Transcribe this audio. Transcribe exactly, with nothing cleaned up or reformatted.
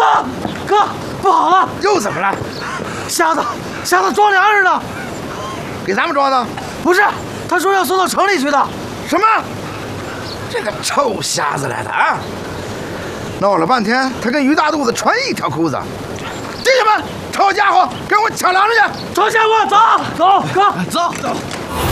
哥，不好了！ 又怎么了？ 瞎子，瞎子装粮食呢。 给咱们装的？ 不是，他说要送到城里去的。 什么？这个臭瞎子来的啊！闹了半天，他跟于大肚子穿一条裤子。弟兄们，臭家伙，跟我抢粮食去！ 臭家伙，走走，哥， 走走。